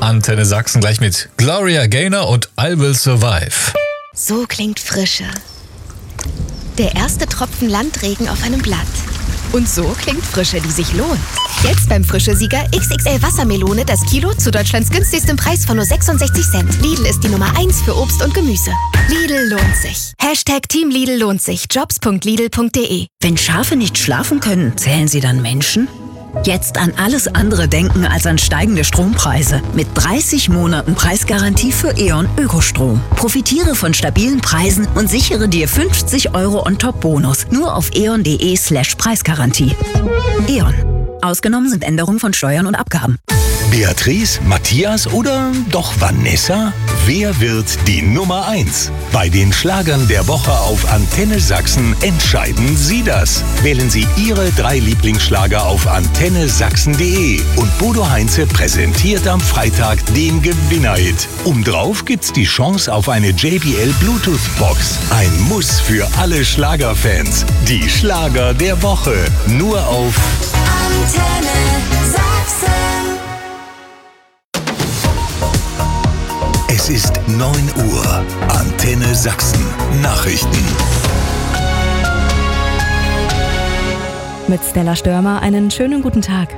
Antenne Sachsen gleich mit Gloria Gaynor und I Will Survive. So klingt Frische. Der erste Tropfen Landregen auf einem Blatt. Und so klingt Frische, die sich lohnt. Jetzt beim Frische-Sieger XXL Wassermelone das Kilo zu Deutschlands günstigstem Preis von nur 66 Cent. Lidl ist die Nummer 1 für Obst und Gemüse. Lidl lohnt sich. #Team Lidl lohnt sich. Jobs.lidl.de. Wenn Schafe nicht schlafen können, zählen sie dann Menschen? Jetzt an alles andere denken als an steigende Strompreise. Mit 30 Monaten Preisgarantie für E.ON Ökostrom. Profitiere von stabilen Preisen und sichere dir 50 € On-Top-Bonus. Nur auf eon.de/Preisgarantie. E.ON. Ausgenommen sind Änderungen von Steuern und Abgaben. Beatrice, Matthias oder doch Vanessa? Wer wird die Nummer 1? Bei den Schlagern der Woche auf Antenne Sachsen entscheiden Sie das. Wählen Sie Ihre 3 Lieblingsschlager auf antennesachsen.de und Bodo Heinze präsentiert am Freitag den Gewinner-Hit. Obendrauf gibt's die Chance auf eine JBL Bluetooth-Box. Ein Muss für alle Schlagerfans. Die Schlager der Woche. Nur auf Antenne Sachsen. Es ist 9 Uhr. Antenne Sachsen. Nachrichten. Mit Stella Störmer einen schönen guten Tag.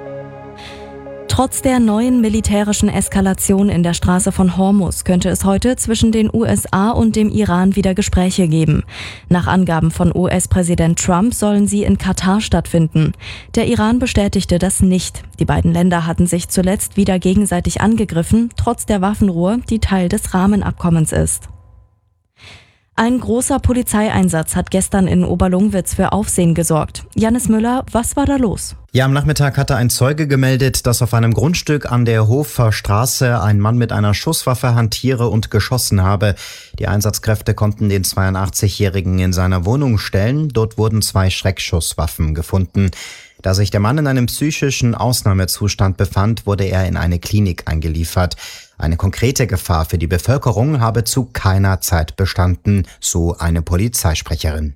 Trotz der neuen militärischen Eskalation in der Straße von Hormuz könnte es heute zwischen den USA und dem Iran wieder Gespräche geben. Nach Angaben von US-Präsident Trump sollen sie in Katar stattfinden. Der Iran bestätigte das nicht. Die beiden Länder hatten sich zuletzt wieder gegenseitig angegriffen, trotz der Waffenruhe, die Teil des Rahmenabkommens ist. Ein großer Polizeieinsatz hat gestern in Oberlungwitz für Aufsehen gesorgt. Jannis Müller, was war da los? Ja, am Nachmittag hatte ein Zeuge gemeldet, dass auf einem Grundstück an der Hofer Straße ein Mann mit einer Schusswaffe hantiere und geschossen habe. Die Einsatzkräfte konnten den 82-Jährigen in seiner Wohnung stellen. Dort wurden 2 Schreckschusswaffen gefunden. Da sich der Mann in einem psychischen Ausnahmezustand befand, wurde er in eine Klinik eingeliefert. Eine konkrete Gefahr für die Bevölkerung habe zu keiner Zeit bestanden, so eine Polizeisprecherin.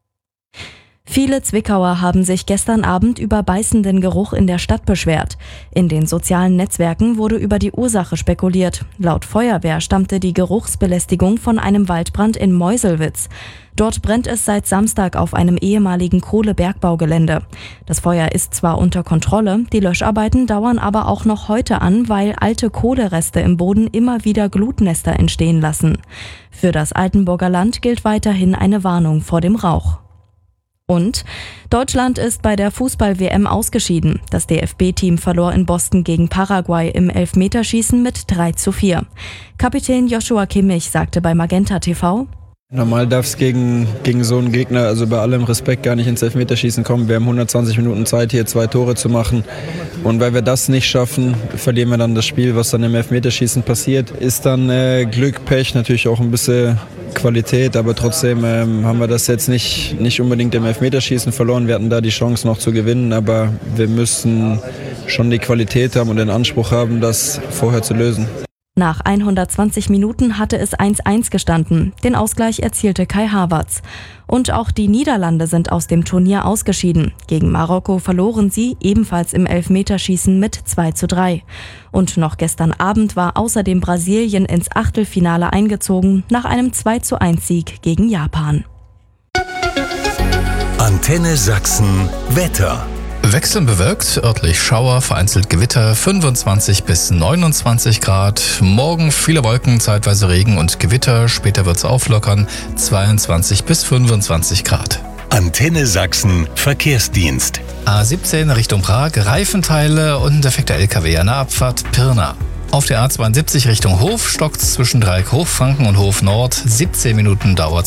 Viele Zwickauer haben sich gestern Abend über beißenden Geruch in der Stadt beschwert. In den sozialen Netzwerken wurde über die Ursache spekuliert. Laut Feuerwehr stammte die Geruchsbelästigung von einem Waldbrand in Meuselwitz. Dort brennt es seit Samstag auf einem ehemaligen Kohlebergbaugelände. Das Feuer ist zwar unter Kontrolle, die Löscharbeiten dauern aber auch noch heute an, weil alte Kohlereste im Boden immer wieder Glutnester entstehen lassen. Für das Altenburger Land gilt weiterhin eine Warnung vor dem Rauch. Und Deutschland ist bei der Fußball-WM ausgeschieden. Das DFB-Team verlor in Boston gegen Paraguay im Elfmeterschießen mit 3:4. Kapitän Joshua Kimmich sagte bei Magenta TV: Normal darf es gegen so einen Gegner, also bei allem Respekt, gar nicht ins Elfmeterschießen kommen. Wir haben 120 Minuten Zeit, hier 2 Tore zu machen. Und weil wir das nicht schaffen, verlieren wir dann das Spiel. Was dann im Elfmeterschießen passiert, ist dann Glück, Pech, natürlich auch ein bisschen Qualität. Aber trotzdem haben wir das jetzt nicht unbedingt im Elfmeterschießen verloren. Wir hatten da die Chance noch zu gewinnen, aber wir müssen schon die Qualität haben und den Anspruch haben, das vorher zu lösen. Nach 120 Minuten hatte es 1:1 gestanden. Den Ausgleich erzielte Kai Havertz. Und auch die Niederlande sind aus dem Turnier ausgeschieden. Gegen Marokko verloren sie, ebenfalls im Elfmeterschießen mit 2:3. Und noch gestern Abend war außerdem Brasilien ins Achtelfinale eingezogen, nach einem 2:1-Sieg gegen Japan. Antenne Sachsen Wetter. Wechselnd bewölkt, örtlich Schauer, vereinzelt Gewitter, 25 bis 29 Grad. Morgen viele Wolken, zeitweise Regen und Gewitter. Später wird's auflockern, 22 bis 25 Grad. Antenne Sachsen Verkehrsdienst. A17 Richtung Prag, Reifenteile und ein defekter LKW an der Abfahrt Pirna. Auf der A72 Richtung Hof stockt's zwischen Dreieck Hochfranken und Hof Nord. 17 Minuten dauert.